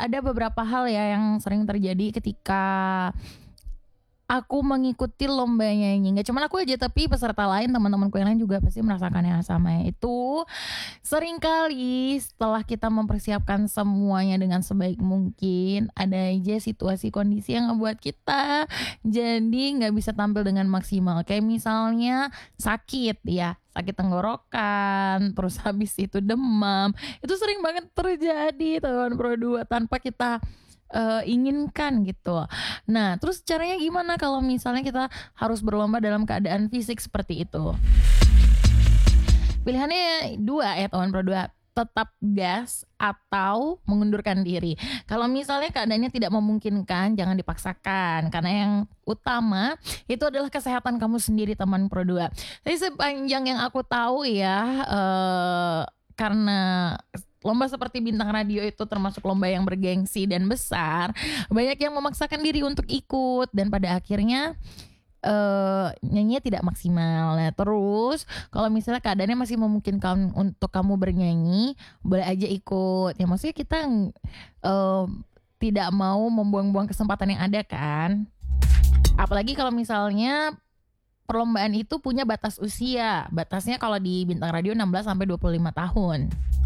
ada beberapa hal ya yang sering terjadi ketika aku mengikuti lomba nyanyi. Nggak cuman aku aja, tapi peserta lain, teman-temanku yang lain juga pasti merasakan yang sama, yaitu seringkali setelah kita mempersiapkan semuanya dengan sebaik mungkin, ada aja situasi kondisi yang ngebuat kita jadi nggak bisa tampil dengan maksimal. Kayak misalnya sakit ya, sakit tenggorokan, terus habis itu demam. Itu sering banget terjadi Tahun Pro 2 tanpa kita inginkan gitu. Nah, terus caranya gimana kalau misalnya kita harus berlomba dalam keadaan fisik seperti itu? Pilihannya dua ya Tahun Pro 2, tetap gas atau mengundurkan diri. Kalau misalnya keadaannya tidak memungkinkan, jangan dipaksakan, karena yang utama itu adalah kesehatan kamu sendiri teman Pro 2. Jadi sepanjang yang aku tahu ya, karena lomba seperti Bintang Radio itu termasuk lomba yang bergengsi dan besar, banyak yang memaksakan diri untuk ikut dan pada akhirnya nyanyinya tidak maksimal. Nah terus kalau misalnya keadaannya masih memungkinkan untuk kamu bernyanyi, boleh aja ikut. Ya maksudnya kita tidak mau membuang-buang kesempatan yang ada kan. Apalagi kalau misalnya perlombaan itu punya batas usia. Batasnya kalau di Bintang Radio 16 sampai 25 tahun.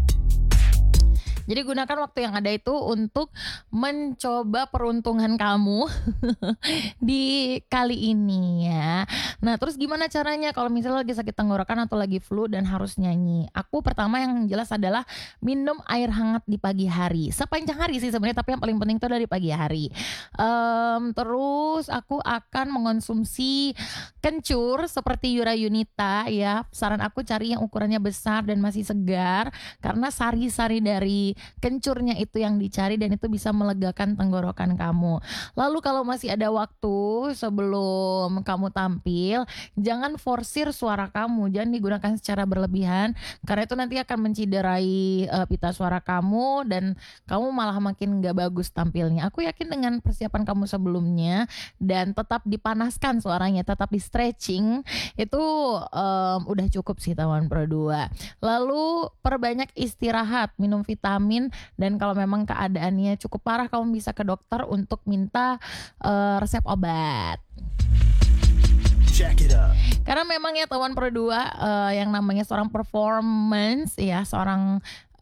Jadi gunakan waktu yang ada itu untuk mencoba peruntungan kamu di kali ini ya. Nah terus gimana caranya kalau misalnya lagi sakit tenggorokan atau lagi flu dan harus nyanyi? Aku pertama yang jelas adalah minum air hangat di pagi hari. Sepanjang hari sih sebenarnya, tapi yang paling penting itu dari pagi hari. Terus aku akan mengonsumsi kencur seperti Yura Yunita ya. Saran aku cari yang ukurannya besar dan masih segar, karena sari-sari dari kencurnya itu yang dicari dan itu bisa melegakan tenggorokan kamu. Lalu kalau masih ada waktu sebelum kamu tampil, jangan forsir suara kamu, jangan digunakan secara berlebihan, karena itu nanti akan menciderai pita suara kamu dan kamu malah makin gak bagus tampilnya. Aku yakin dengan persiapan kamu sebelumnya dan tetap dipanaskan suaranya, tetap di stretching, itu udah cukup sih Tahun Pro 2. Lalu perbanyak istirahat, minum vitamin, dan kalau memang keadaannya cukup parah, kamu bisa ke dokter untuk minta resep obat. Check it out. Karena memang ya Tahun Pro 2 yang namanya seorang performance ya, seorang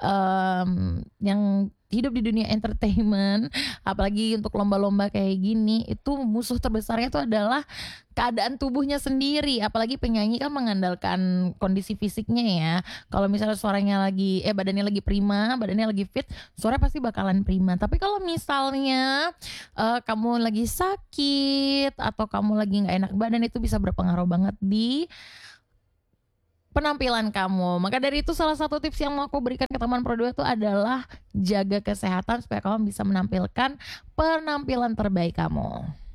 yang hidup di dunia entertainment, apalagi untuk lomba-lomba kayak gini, itu musuh terbesarnya itu adalah keadaan tubuhnya sendiri. Apalagi penyanyi kan mengandalkan kondisi fisiknya ya. Kalau misalnya suaranya lagi badannya lagi prima, badannya lagi fit, suara pasti bakalan prima. Tapi kalau misalnya kamu lagi sakit atau kamu lagi nggak enak badan, itu bisa berpengaruh banget di penampilan kamu. Maka dari itu salah satu tips yang mau aku berikan ke teman Pro 2 itu adalah jaga kesehatan supaya kamu bisa menampilkan penampilan terbaik kamu.